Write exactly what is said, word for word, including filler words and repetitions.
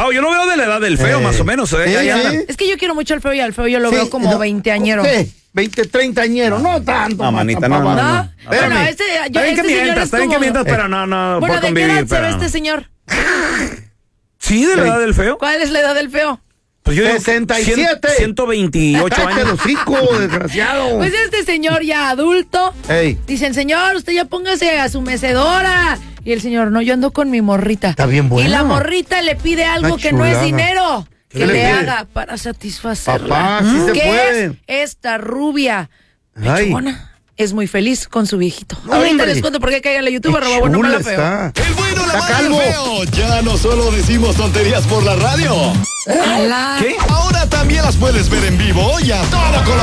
Ah, yo lo veo de la edad del feo, Eh. más o menos. ¿eh? Ya, Sí, ya. sí. Es que yo quiero mucho al feo y al feo yo lo Sí, veo como no, veinteañero. ¿qué? veinte, treintañero, no tanto. No, manita, no, papá. no, ¿No? no. Bueno, Espérame. este, yo, Está bien este que señor mientas, es está bien que como... mientas, pero no, no, Bueno, por ¿de qué convivir. edad se ve pero... este señor? Sí, de la edad del feo. ¿Cuál es la edad del feo? Pues yo digo sesenta y siete. ciento veintiocho Cállate años. los hocico, desgraciado. Pues este señor ya adulto. Ey. Dicen, señor, usted ya póngase a su mecedora. Y el señor, no, yo ando con mi morrita. Está bien bueno. Y la morrita le pide algo Una que no es chulada. dinero. ¿Qué Que le le pide? haga para satisfacerla. Papá, sí se ¿Qué puede. es esta rubia? Ay. Pechugona. Es muy feliz con su viejito. No, Ahorita hombre. les cuento por qué cae en la YouTube, Qué arroba bueno, chula mala, feo. está. El bueno, la Está mala y el calvo. feo. Ya no solo decimos tonterías por la radio. Ala. ¿Qué? Ahora también las puedes ver en vivo y a todo color.